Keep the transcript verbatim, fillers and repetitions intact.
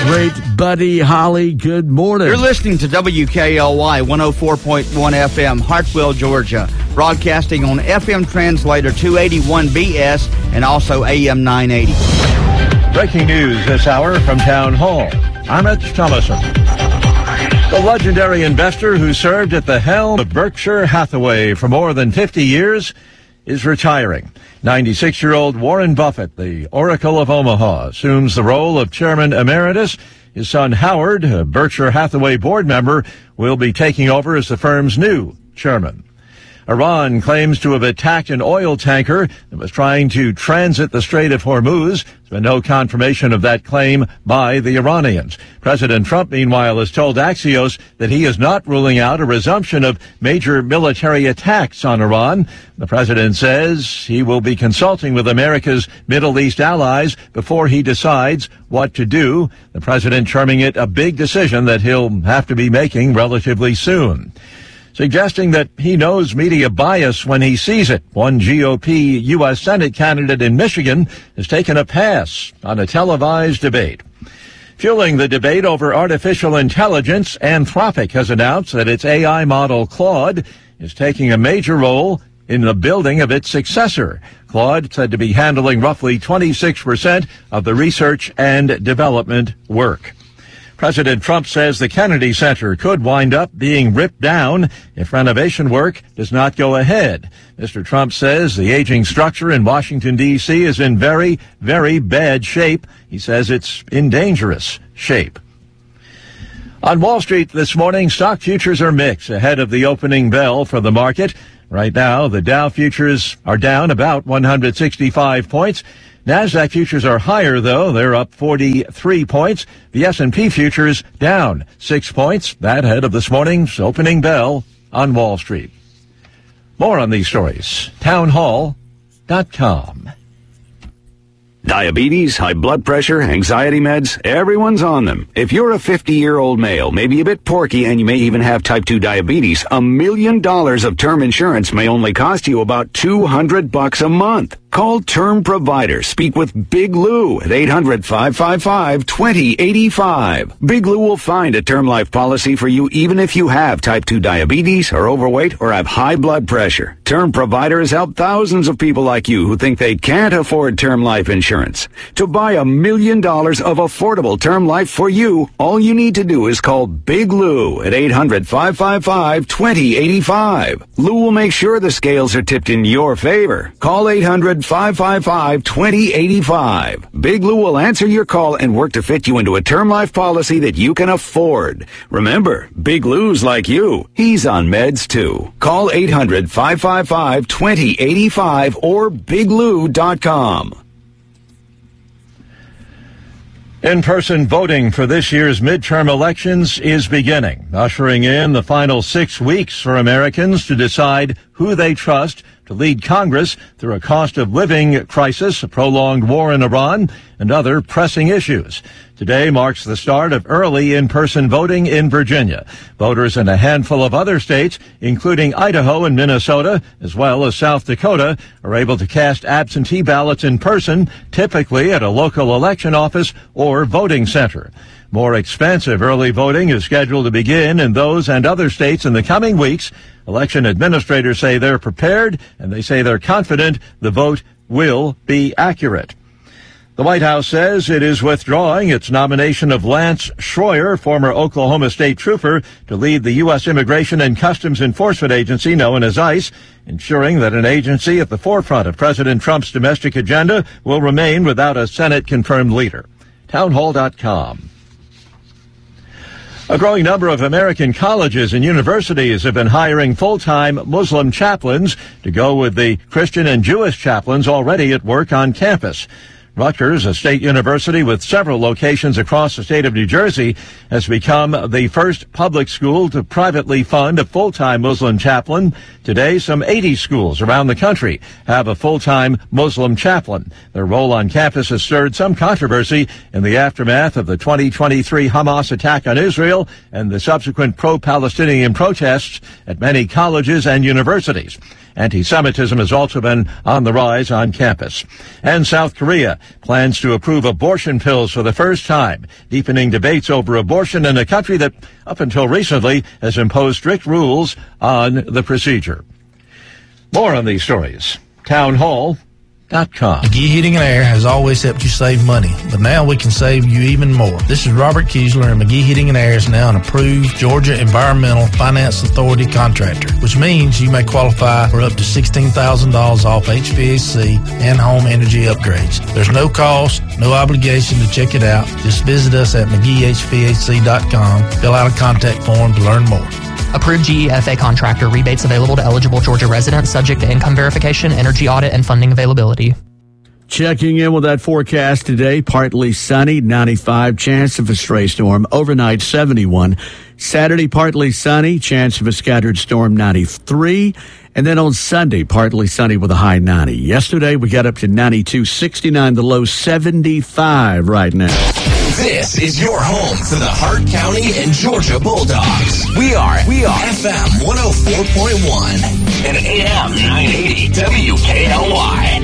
great buddy Holly. Good morning. You're listening to W K L Y one oh four point one F M, Hartsville, Georgia, broadcasting on F M translator two eighty-one B S and also A M nine eighty. Breaking news this hour from Town Hall. I'm Rich Thomason. The legendary investor who served at the helm of Berkshire Hathaway for more than fifty years is retiring. ninety-six-year-old Warren Buffett, the Oracle of Omaha, assumes the role of chairman emeritus. His son Howard, a Berkshire Hathaway board member, will be taking over as the firm's new chairman. Iran claims to have attacked an oil tanker that was trying to transit the Strait of Hormuz. There's been no confirmation of that claim by the Iranians. President Trump, meanwhile, has told Axios that he is not ruling out a resumption of major military attacks on Iran. The president says he will be consulting with America's Middle East allies before he decides what to do. The president terming it a big decision that he'll have to be making relatively soon, suggesting that he knows media bias when he sees it. One G O P U S Senate candidate in Michigan has taken a pass on a televised debate. Fueling the debate over artificial intelligence, Anthropic has announced that its A I model Claude is taking a major role in the building of its successor. Claude said to be handling roughly twenty-six percent of the research and development work. President Trump says the Kennedy Center could wind up being ripped down if renovation work does not go ahead. Mister Trump says the aging structure in Washington, D C is in very, very bad shape. He says it's in dangerous shape. On Wall Street this morning, stock futures are mixed ahead of the opening bell for the market. Right now, the Dow futures are down about one hundred sixty-five points. NASDAQ futures are higher, though. They're up forty-three points. The S and P futures down six points. That ahead of this morning's opening bell on Wall Street. More on these stories. town hall dot com. Diabetes, high blood pressure, anxiety meds, everyone's on them. If you're a fifty-year-old male, maybe a bit porky, and you may even have type two diabetes, a million dollars of term insurance may only cost you about two hundred bucks a month. Call Term Provider. Speak with Big Lou at eight hundred, five five five, two zero eight five. Big Lou will find a term life policy for you even if you have type two diabetes, are overweight, or have high blood pressure. Term Provider has helped thousands of people like you who think they can't afford term life insurance. To buy a million dollars of affordable term life for you, all you need to do is call Big Lou at eight hundred, five five five, two zero eight five. Lou will make sure the scales are tipped in your favor. Call eight hundred, five five five, two zero eight five. Big Lou will answer your call and work to fit you into a term life policy that you can afford. Remember, Big Lou's like you. He's on meds too. Call eight hundred, five five five, two zero eight five or big lou dot com. In-person voting for this year's midterm elections is beginning, ushering in the final six weeks for Americans to decide who they trust to lead Congress through a cost of living crisis, a prolonged war in Iran, and other pressing issues. Today marks the start of early in-person voting in Virginia. Voters in a handful of other states, including Idaho and Minnesota, as well as South Dakota, are able to cast absentee ballots in person, typically at a local election office or voting center. More expansive early voting is scheduled to begin in those and other states in the coming weeks. Election administrators say they're prepared, and they say they're confident the vote will be accurate. The White House says it is withdrawing its nomination of Lance Schroyer, former Oklahoma State trooper, to lead the U S Immigration and Customs Enforcement Agency, known as ICE, ensuring that an agency at the forefront of President Trump's domestic agenda will remain without a Senate-confirmed leader. town hall dot com. A growing number of American colleges and universities have been hiring full-time Muslim chaplains to go with the Christian and Jewish chaplains already at work on campus. Rutgers, a state university with several locations across the state of New Jersey, has become the first public school to privately fund a full-time Muslim chaplain. Today, some eighty schools around the country have a full-time Muslim chaplain. Their role on campus has stirred some controversy in the aftermath of the twenty twenty-three Hamas attack on Israel and the subsequent pro-Palestinian protests at many colleges and universities. Anti-Semitism has also been on the rise on campus. And South Korea plans to approve abortion pills for the first time, deepening debates over abortion in a country that, up until recently, has imposed strict rules on the procedure. More on these stories. town hall dot com. McGee Heating and Air has always helped you save money, but now we can save you even more. This is Robert Kiesler, and McGee Heating and Air is now an approved Georgia Environmental Finance Authority contractor, which means you may qualify for up to sixteen thousand dollars off H V A C and home energy upgrades. There's no cost, no obligation to check it out. Just visit us at McGee H V A C dot com, fill out a contact form to learn more. Approved G E F A contractor. Rebates available to eligible Georgia residents, subject to income verification, energy audit, and funding availability. Checking in with that forecast today, partly sunny, ninety-five, chance of a stray storm, overnight seventy-one. Saturday, partly sunny, chance of a scattered storm, ninety-three. And then on Sunday, partly sunny with a high ninety. Yesterday, we got up to ninety-two, sixty-nine, the low seventy-five right now. This is your home for the Hart County and Georgia Bulldogs. We are, we are F M one oh four point one and A M nine eighty W K L Y.